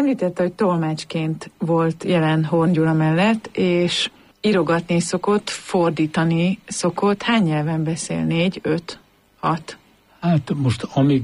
Említette, hogy tolmácsként volt jelen Horn Gyula mellett, és írogatni szokott, fordítani szokott. Hány nyelven beszél? 4, 5, 6? Hát most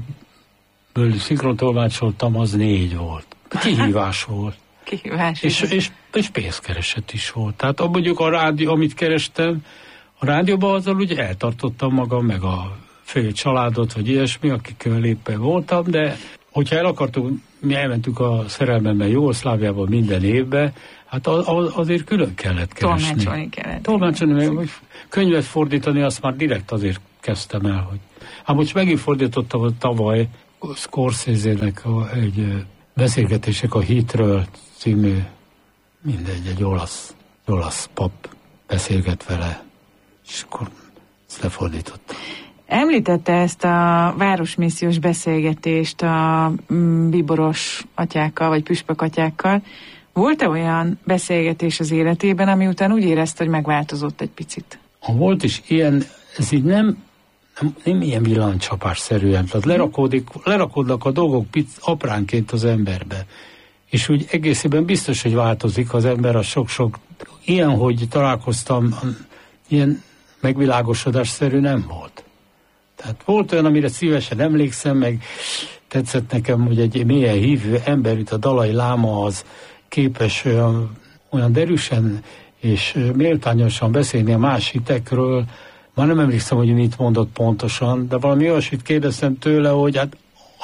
amiből szinkrontolmácsoltam, az 4 volt. Kihívás volt. Kihívás. És pénzkereset is volt. Tehát mondjuk a rádió, amit kerestem, a rádióban azzal ugye eltartottam magam, meg a fél családot, vagy ilyesmi, akikkel éppen voltam, de hogyha el akartuk, mi elmentünk a szerelmemben Jugoszláviában minden évben, hát azért külön kellett keresni. Tolmácsolni kellett. Tolmácsolni, meg könyvet fordítani, azt már direkt azért kezdtem el, hogy... Hát most megint fordítottam tavaly Scorsese-nek egy beszélgetések a hitről című, mindegy, egy olasz pap beszélget vele, és akkor ezt lefordítottam. Említette ezt a városmissziós beszélgetést a bíboros atyákkal, vagy püspök atyákkal. Volt-e olyan beszélgetés az életében, ami után úgy érezte, hogy megváltozott egy picit? Ha volt is ilyen, ez így nem ilyen villancsapásszerűen, tehát lerakódnak a dolgok apránként az emberbe. És úgy egészében biztos, hogy változik az ember, a sok-sok ilyen, hogy találkoztam, ilyen megvilágosodásszerű nem volt. Tehát volt olyan, amire szívesen emlékszem, meg tetszett nekem, hogy egy mélyen hívő ember, mint a Dalai Láma, az képes olyan derűsen és méltányosan beszélni a más hitekről. Már nem emlékszem, hogy mit mondott pontosan, de valami olyasmit kérdeztem tőle, hogy hát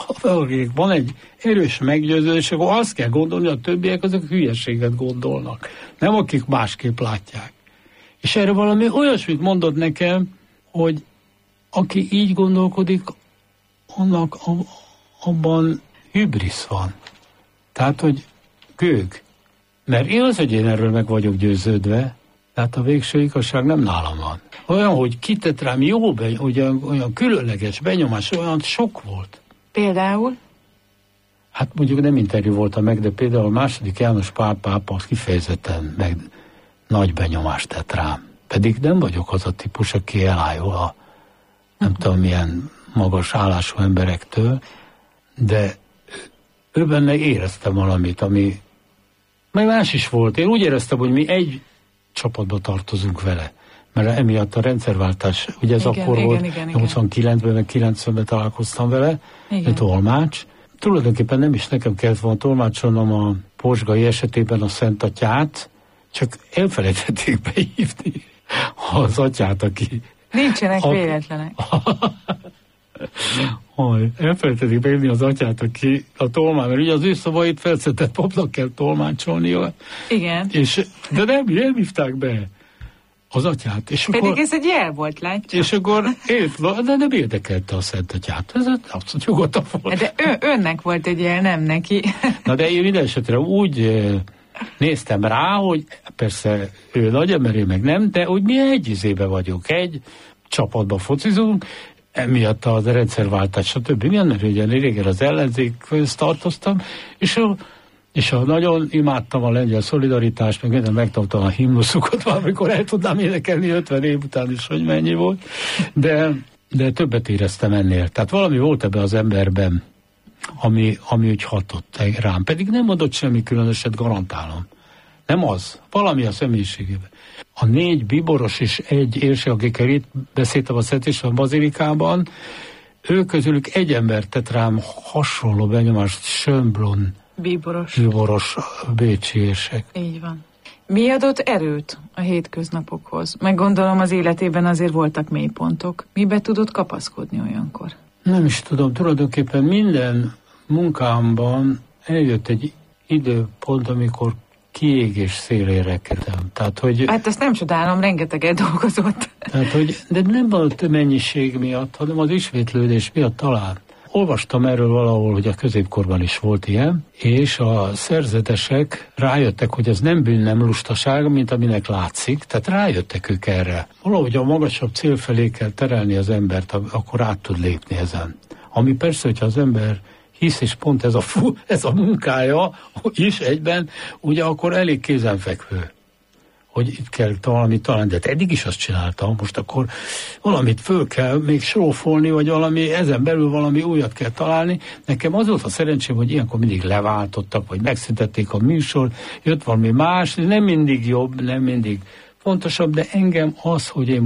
van egy erős meggyőződés, akkor azt kell gondolni, hogy a többiek azok hülyeséget gondolnak. Nem akik másképp látják. És erre valami olyasmit mondott nekem, hogy aki így gondolkodik, annak abban hübrisz van. Tehát, hogy gőg. Mert én erről meg vagyok győződve, tehát a végső igazság nem nálam van. Olyan, hogy kitett rám jó, olyan különleges benyomás, olyan sok volt. Például? Hát mondjuk nem interjú voltam meg, de például a második János Pál pápa kifejezetten meg nagy benyomást tett rám. Pedig nem vagyok az a típus, aki elájul a nem tudom milyen magas állású emberektől, de ő benne éreztem valamit, ami meg más is volt. Én úgy éreztem, hogy mi egy csapatba tartozunk vele. Mert emiatt a rendszerváltás, ugye ez igen, akkor igen, volt, igen. 89-ben, meg 90-ben találkoztam vele, egy tolmács. Tulajdonképpen nem is nekem kellett volna tolmácsolnom a Pozsgai esetében a Szent Atyát, csak elfelejtették behívni az atyát, aki... Nincsenek véletlenek. Elfelejtették behívni az atyát, aki a tolmács, mert ugye az ő szavait felszedett papnak kell tolmácsolnia. Igen. De nem hívták be az atyát. És pedig akkor, ez egy jel volt, látja? És akkor de nem érdekelte a Szent Atyát. Ez abszolút nyugodtan volt. De önnek volt egy jel, nem neki. Na de én minden esetre úgy néztem rá, hogy persze ő nagy ember, meg nem, de hogy mi egy izébe vagyunk, egy csapatba focizunk, emiatt a rendszerváltás, stb. Milyen, mert ugye régen az ellenzékhöz tartoztam, és nagyon imádtam a lengyel szolidaritást, meg minden megtanultam a himnuszukat, valamikor el tudnám énekelni 50 év után is, hogy mennyi volt, de többet éreztem ennél. Tehát valami volt ebben az emberben, ami úgy hatott rám. Pedig nem adott semmi különöset, garantálom. Nem az. Valami a személyiségében. A 4 bíboros és 1 érsek, akikkel itt beszéltem a Szent István bazilikában, ők közülük egy ember tett rám hasonló benyomást, Schönbrunn bíboros bécsi érsek. Így van. Mi adott erőt a hétköznapokhoz? Meg gondolom az életében azért voltak mélypontok. Mibe tudott kapaszkodni olyankor? Nem is tudom, tulajdonképpen minden munkámban eljött egy időpont, amikor kiégés szélére kerültem. Tehát, hogy... Hát ezt nem csodálom, rengeteget dolgozott. Tehát, hogy, de nem a mennyiség miatt, hanem az ismétlődés miatt talán. Olvastam erről valahol, hogy a középkorban is volt ilyen, és a szerzetesek rájöttek, hogy ez nem bűn, nem lustaság, mint aminek látszik, tehát rájöttek ők erre. Valahogy a magasabb cél felé kell terelni az embert, akkor át tud lépni ezen. Ami persze, hogyha az ember hisz, és pont ez a munkája is egyben, ugye akkor elég kézenfekvő. hogy itt kell valamit találni, de hát eddig is azt csináltam, most akkor valamit föl kell még srófolni, vagy valami, ezen belül valami újat kell találni. Nekem az volt a szerencsém, hogy ilyenkor mindig leváltottak, vagy megszüntették a műsor, jött valami más, nem mindig jobb, nem mindig fontosabb, de engem az, hogy én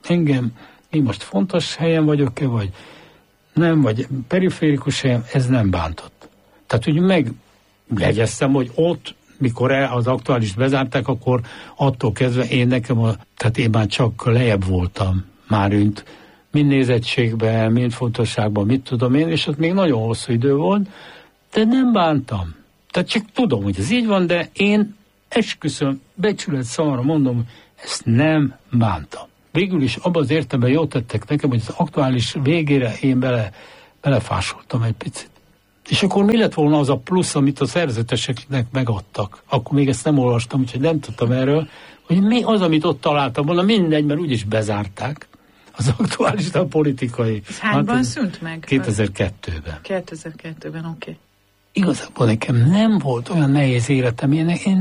most fontos helyen vagyok-e, vagy nem, vagy periférikus helyen, ez nem bántott. Tehát úgy megjegyeztem, hogy ott, mikor az Aktuálist bezárták, akkor attól kezdve tehát én már csak lejjebb voltam már mind nézettségben, mind fontosságban, mit tudom én, és ott még nagyon hosszú idő volt, de nem bántam. Tehát csak tudom, hogy ez így van, de én esküszöm, becsület szavamra mondom, ezt nem bántam. Végül is abban az értelemben jót tettek nekem, hogy az Aktuális végére én belefásoltam egy picit. És akkor mi lett volna az a plusz, amit a szerzeteseknek megadtak? Akkor még ezt nem olvastam, úgyhogy nem tudtam erről, hogy mi az, amit ott találtam volna, mindegy, mert úgyis bezárták. Az Aktuális, a politikai. Hányban szűnt meg? 2002-ben. 2002-ben, oké. Igazából nekem nem volt olyan nehéz életem, én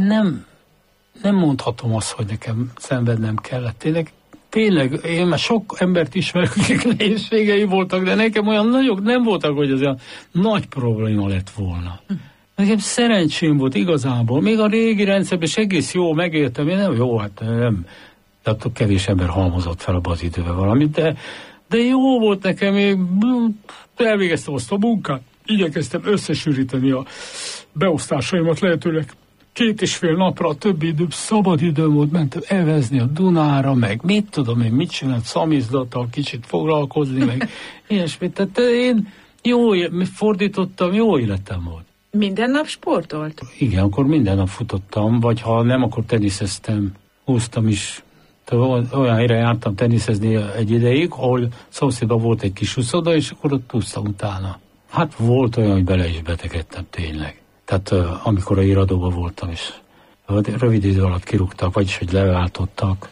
nem mondhatom azt, hogy nekem szenvednem kellett. Tényleg, én már sok embert ismerek, akik nehézségei voltak, de nekem olyan nagyok nem voltak, hogy az olyan nagy probléma lett volna. Nekem szerencsém volt igazából, még a régi rendszerben is egész jó megéltem, én nem jó, hát nem, de kevés ember halmozott fel abban az időben valamit, de jó volt nekem, én elvégeztem azt a munkát, igyekeztem összesűríteni a beosztásaimat lehetőleg 2,5 napra, a többi idő, szabad időm volt, mentem evezni a Dunára, meg mit tudom én, mit csinált, szamizdattal kicsit foglalkozni, meg ilyesmit. Tehát én fordítottam, jó életem volt. Minden nap sportolt? Igen, akkor minden nap futottam, vagy ha nem, akkor teniszeztem, húztam is. Olyan helyre jártam teniszezni egy ideig, ahol szomszédban volt egy kis úszoda, és akkor ott úsztam utána. Hát volt olyan, hogy bele is betegedtem tényleg. Tehát amikor a iradóban voltam is, rövid idő alatt kirúgtak, vagyis hogy leváltottak.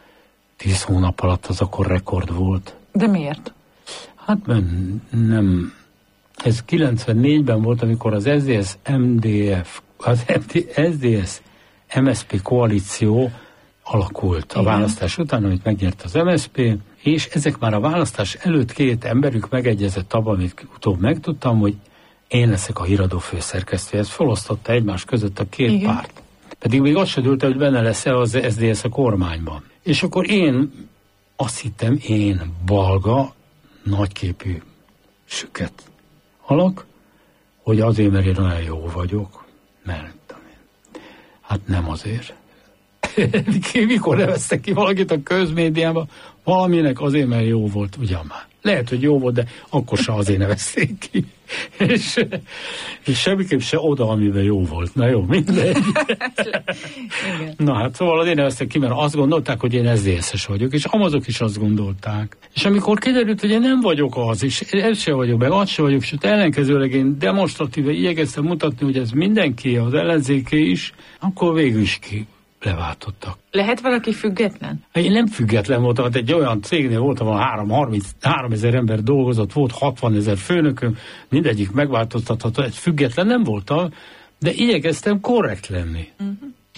10 hónap alatt az akkor rekord volt. De miért? Hát nem. Ez 94-ben volt, amikor az SZDSZ-MDF, az SZDSZ-MSZP koalíció alakult a választás után, amit megnyert az MSZP, és ezek már a választás előtt 2 emberük megegyezett abban, amit utóbb megtudtam, hogy én leszek a híradó főszerkesztő. Ez felosztotta egymás között a 2 párt. Pedig még azt se dőlt, hogy benne lesz-e az SZDSZ a kormányban. És akkor azt hittem, balga, nagyképű, süket alak, hogy azért, mert én olyan jó vagyok, mert hát nem azért. Mikor neveztek ki valakit a közmédiában, valaminek azért, mert jó volt, ugyan már. Lehet, hogy jó volt, de akkor se azért nevezték ki. és semmiképp se oda, amiben jó volt. Na jó, mindegy. Na hát szóval azért neveztek ki, mert azt gondolták, hogy én SZDSZ-es vagyok, és amazok is azt gondolták. És amikor kiderült, hogy én nem vagyok az, és ez se vagyok, meg az se vagyok, és ellenkezőleg én demonstratíve igyekeztem mutatni, hogy ez mindenki, az ellenzéké is, akkor végül is leváltottak. Lehet valaki független? Én nem független voltam, hát egy olyan cégnél voltam, ahol 33 000 ember dolgozott, volt 60 000 főnököm, mindegyik megváltoztatható, egy független nem voltam, de igyekeztem korrekt lenni.